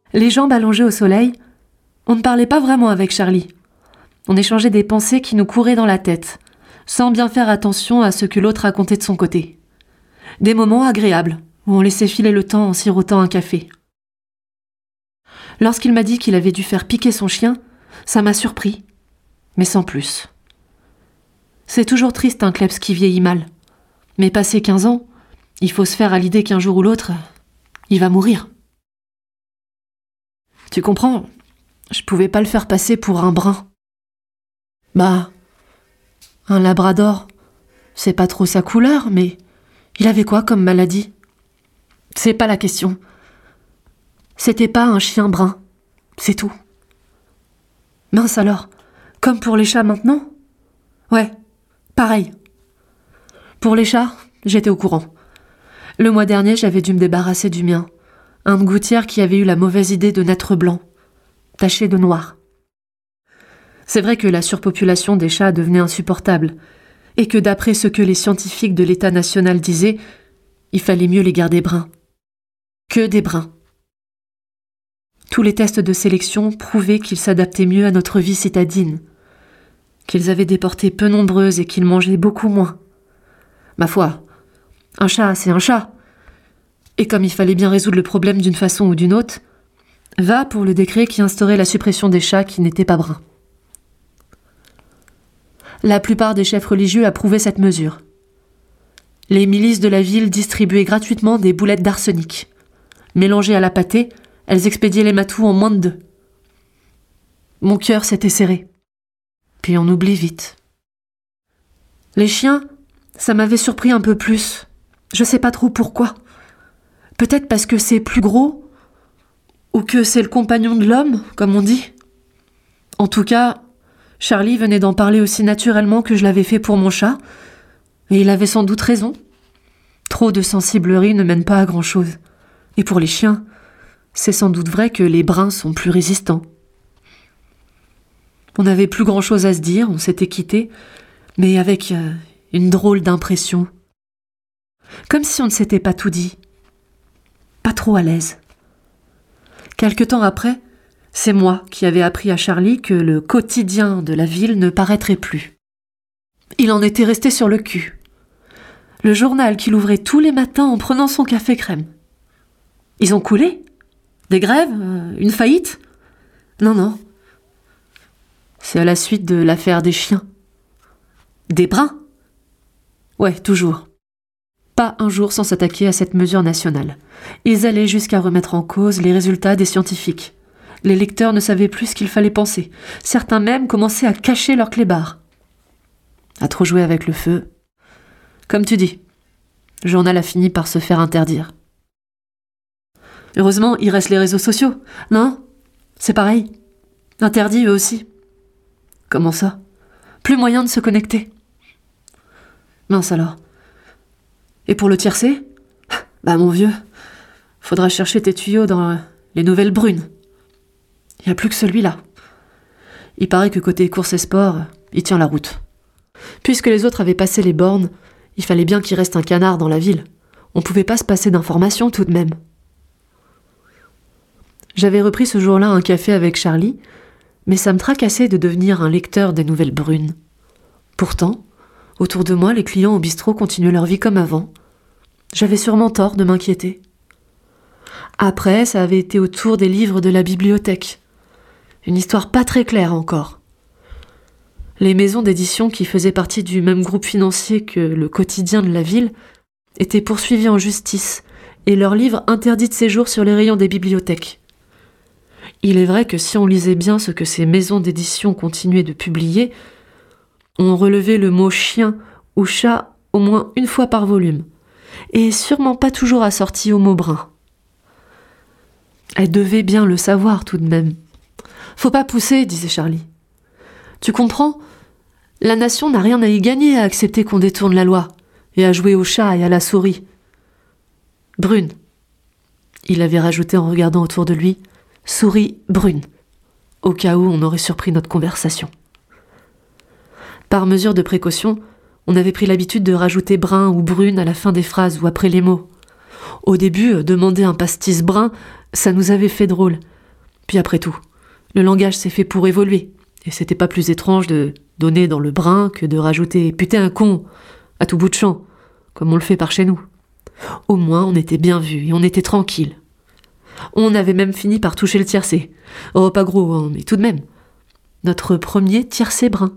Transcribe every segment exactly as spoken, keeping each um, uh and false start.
Les jambes allongées au soleil, on ne parlait pas vraiment avec Charlie. On échangeait des pensées qui nous couraient dans la tête, sans bien faire attention à ce que l'autre racontait de son côté. Des moments agréables, où on laissait filer le temps en sirotant un café. Lorsqu'il m'a dit qu'il avait dû faire piquer son chien, ça m'a surpris, mais sans plus. C'est toujours triste un kleps qui vieillit mal, mais passé quinze ans, il faut se faire à l'idée qu'un jour ou l'autre, il va mourir. Tu comprends, je pouvais pas le faire passer pour un brun. Bah, un labrador, c'est pas trop sa couleur, mais il avait quoi comme maladie? C'est pas la question. C'était pas un chien brun, c'est tout. Mince alors, comme pour les chats maintenant? Ouais, pareil. Pour les chats, j'étais au courant. Le mois dernier, j'avais dû me débarrasser du mien. Un de gouttière qui avait eu la mauvaise idée de naître blanc, taché de noir. C'est vrai que la surpopulation des chats devenait insupportable, et que d'après ce que les scientifiques de l'État national disaient, il fallait mieux les garder bruns. Que des bruns. Tous les tests de sélection prouvaient qu'ils s'adaptaient mieux à notre vie citadine, qu'ils avaient des portées peu nombreuses et qu'ils mangeaient beaucoup moins. Ma foi, un chat, c'est un chat. Et comme il fallait bien résoudre le problème d'une façon ou d'une autre, va pour le décret qui instaurait la suppression des chats qui n'étaient pas bruns. La plupart des chefs religieux approuvaient cette mesure. Les milices de la ville distribuaient gratuitement des boulettes d'arsenic. Mélangées à la pâtée, elles expédiaient les matous en moins de deux. Mon cœur s'était serré. Puis on oublie vite. Les chiens, ça m'avait surpris un peu plus. Je sais pas trop pourquoi. Peut-être parce que c'est plus gros, ou que c'est le compagnon de l'homme, comme on dit. En tout cas, Charlie venait d'en parler aussi naturellement que je l'avais fait pour mon chat, et il avait sans doute raison. Trop de sensiblerie ne mène pas à grand-chose. Et pour les chiens, c'est sans doute vrai que les bruns sont plus résistants. On n'avait plus grand-chose à se dire, on s'était quittés, mais avec euh, une drôle d'impression. Comme si on ne s'était pas tout dit. Pas trop à l'aise. Quelque temps après, c'est moi qui avais appris à Charlie que le quotidien de la ville ne paraîtrait plus. Il en était resté sur le cul. Le journal qu'il ouvrait tous les matins en prenant son café crème. Ils ont coulé? Des grèves? Une faillite? Non, non. C'est à la suite de l'affaire des chiens. Des bruns? Ouais, toujours. Pas un jour sans s'attaquer à cette mesure nationale. Ils allaient jusqu'à remettre en cause les résultats des scientifiques. Les lecteurs ne savaient plus ce qu'il fallait penser. Certains même commençaient à cacher leurs clébards. À trop jouer avec le feu. Comme tu dis, le journal a fini par se faire interdire. Heureusement, il reste les réseaux sociaux. Non, c'est pareil. Interdit eux aussi. Comment ça? Plus moyen de se connecter. Mince alors. Et pour le tiercé? Bah mon vieux, faudra chercher tes tuyaux dans les nouvelles brunes. Il n'y a plus que celui-là. Il paraît que côté course et sport, il tient la route. Puisque les autres avaient passé les bornes, il fallait bien qu'il reste un canard dans la ville. On pouvait pas se passer d'informations tout de même. J'avais repris ce jour-là un café avec Charlie, mais ça me tracassait de devenir un lecteur des nouvelles brunes. Pourtant, autour de moi, les clients au bistrot continuaient leur vie comme avant. J'avais sûrement tort de m'inquiéter. Après, ça avait été au tour des livres de la bibliothèque. Une histoire pas très claire encore. Les maisons d'édition qui faisaient partie du même groupe financier que le quotidien de la ville étaient poursuivies en justice et leurs livres interdits de séjour sur les rayons des bibliothèques. Il est vrai que si on lisait bien ce que ces maisons d'édition continuaient de publier, on relevait le mot chien ou chat au moins une fois par volume, et sûrement pas toujours assorti au mot brun. Elle devait bien le savoir tout de même. Faut pas pousser, disait Charlie. Tu comprends? La nation n'a rien à y gagner à accepter qu'on détourne la loi et à jouer au chat et à la souris. Brune. Il avait rajouté en regardant autour de lui, souris brune, au cas où on aurait surpris notre conversation. Par mesure de précaution, on avait pris l'habitude de rajouter brun ou brune à la fin des phrases ou après les mots. Au début, demander un pastis brun, ça nous avait fait drôle, Puis après tout, le langage s'est fait pour évoluer, et c'était pas plus étrange de donner dans le brun que de rajouter « putain un con » à tout bout de champ, comme on le fait par chez nous. Au moins, on était bien vus et on était tranquille. On avait même fini par toucher le tiercé. Oh, pas gros, hein, mais tout de même. Notre premier tiercé brun.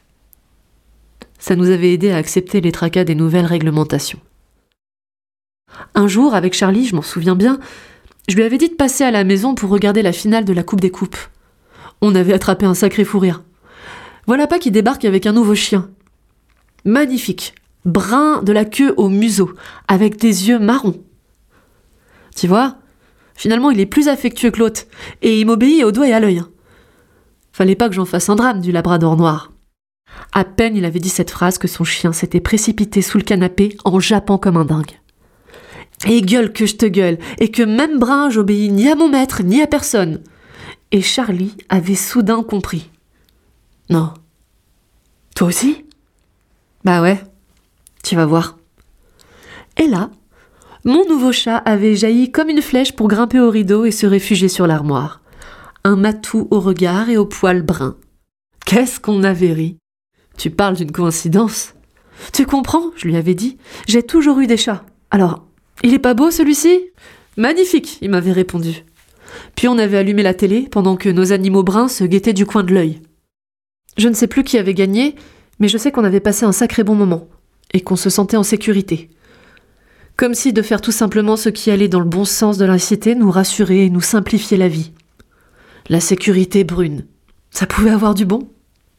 Ça nous avait aidé à accepter les tracas des nouvelles réglementations. Un jour, avec Charlie, je m'en souviens bien, je lui avais dit de passer à la maison pour regarder la finale de la Coupe des Coupes. On avait attrapé un sacré fou rire. Voilà pas qui débarque avec un nouveau chien. Magnifique, brun de la queue au museau, avec des yeux marrons. Tu vois, finalement il est plus affectueux que l'autre, et il m'obéit au doigt et à l'œil. Fallait pas que j'en fasse un drame du labrador noir. À peine il avait dit cette phrase que son chien s'était précipité sous le canapé en jappant comme un dingue. Et gueule que je te gueule, et que même brun, j'obéis ni à mon maître, ni à personne. Et Charlie avait soudain compris. Non. Toi aussi ? Bah ouais, tu vas voir. Et là, mon nouveau chat avait jailli comme une flèche pour grimper au rideau et se réfugier sur l'armoire. Un matou au regard et au poil brun. Qu'est-ce qu'on avait ri ? Tu parles d'une coïncidence ? Tu comprends, je lui avais dit, j'ai toujours eu des chats. Alors, il est pas beau celui-ci ? Magnifique, il m'avait répondu. Puis on avait allumé la télé pendant que nos animaux bruns se guettaient du coin de l'œil. Je ne sais plus qui avait gagné, mais je sais qu'on avait passé un sacré bon moment et qu'on se sentait en sécurité. Comme si de faire tout simplement ce qui allait dans le bon sens de la cité nous rassurait et nous simplifiait la vie. La sécurité brune, ça pouvait avoir du bon.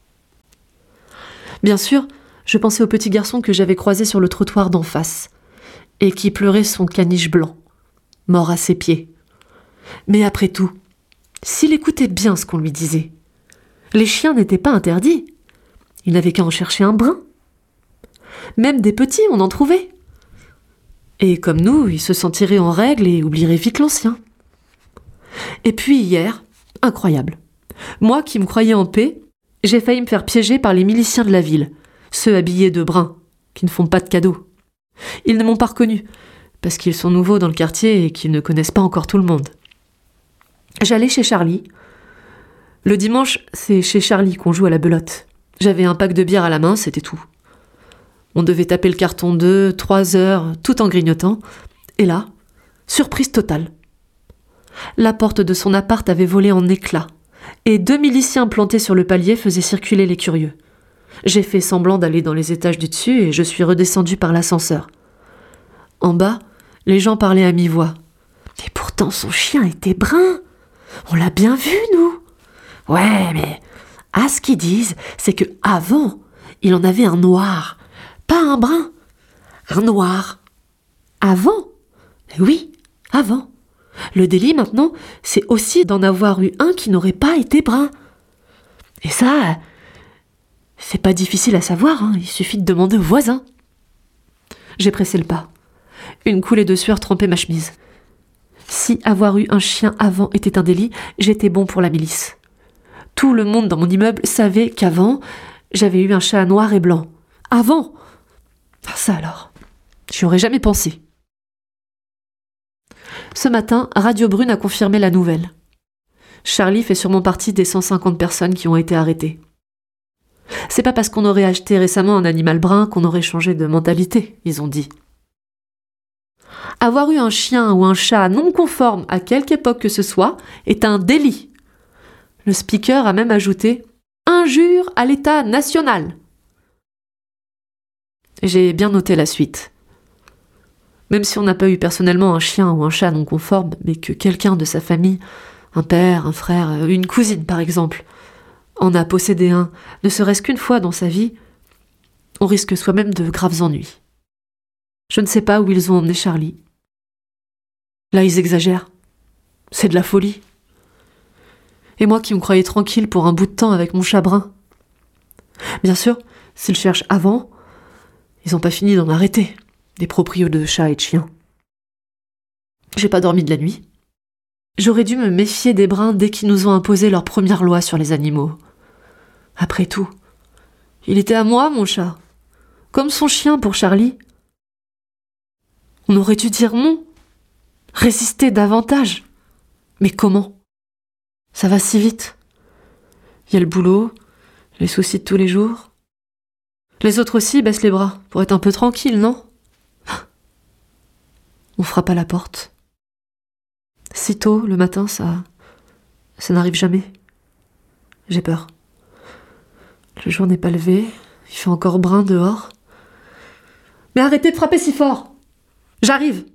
Bien sûr, je pensais au petit garçon que j'avais croisé sur le trottoir d'en face et qui pleurait son caniche blanc, mort à ses pieds. Mais après tout, s'il écoutait bien ce qu'on lui disait, les chiens n'étaient pas interdits. Il n'avait qu'à en chercher un brin. Même des petits, on en trouvait. Et comme nous, il se sentirait en règle et oublierait vite l'ancien. Et puis hier, incroyable. Moi qui me croyais en paix, j'ai failli me faire piéger par les miliciens de la ville, ceux habillés de brun, qui ne font pas de cadeaux. Ils ne m'ont pas reconnu, parce qu'ils sont nouveaux dans le quartier et qu'ils ne connaissent pas encore tout le monde. J'allais chez Charlie. Le dimanche, c'est chez Charlie qu'on joue à la belote. J'avais un pack de bière à la main, c'était tout. On devait taper le carton deux, trois heures, tout en grignotant. Et là, surprise totale. La porte de son appart avait volé en éclats, et deux miliciens plantés sur le palier faisaient circuler les curieux. J'ai fait semblant d'aller dans les étages du dessus et je suis redescendue par l'ascenseur. En bas, les gens parlaient à mi-voix. Et pourtant son chien était brun. On l'a bien vu, nous. Ouais, mais à ce qu'ils disent, c'est que avant, il en avait un noir, pas un brun, un noir. Avant ? Oui, avant. Le délit maintenant, c'est aussi d'en avoir eu un qui n'aurait pas été brun. Et ça, c'est pas difficile à savoir, hein, il suffit de demander aux voisins. J'ai pressé le pas. Une coulée de sueur trempait ma chemise. Si avoir eu un chien avant était un délit, j'étais bon pour la milice. Tout le monde dans mon immeuble savait qu'avant, j'avais eu un chat noir et blanc. Avant ! Ça alors, j'y aurais jamais pensé. Ce matin, Radio Brune a confirmé la nouvelle. Charlie fait sûrement partie des cent cinquante personnes qui ont été arrêtées. C'est pas parce qu'on aurait acheté récemment un animal brun qu'on aurait changé de mentalité, ils ont dit. Avoir eu un chien ou un chat non conforme à quelque époque que ce soit est un délit. Le speaker a même ajouté « Injure à l'État national ». J'ai bien noté la suite. Même si on n'a pas eu personnellement un chien ou un chat non conforme, mais que quelqu'un de sa famille, un père, un frère, une cousine par exemple, en a possédé un, ne serait-ce qu'une fois dans sa vie, on risque soi-même de graves ennuis. Je ne sais pas où ils ont emmené Charlie. Là, ils exagèrent. C'est de la folie. Et moi qui me croyais tranquille pour un bout de temps avec mon chat brun. Bien sûr, s'ils cherchent avant, ils n'ont pas fini d'en arrêter, des proprios de chats et de chiens. J'ai pas dormi de la nuit. J'aurais dû me méfier des bruns dès qu'ils nous ont imposé leur première loi sur les animaux. Après tout, il était à moi, mon chat. Comme son chien pour Charlie. On aurait dû dire non. Résister davantage. Mais comment ? Ça va si vite. Il y a le boulot, les soucis de tous les jours. Les autres aussi baissent les bras pour être un peu tranquilles, non? On frappe à la porte. Si tôt, le matin, ça... ça n'arrive jamais. J'ai peur. Le jour n'est pas levé, il fait encore brun dehors. Mais arrêtez de frapper si fort! J'arrive!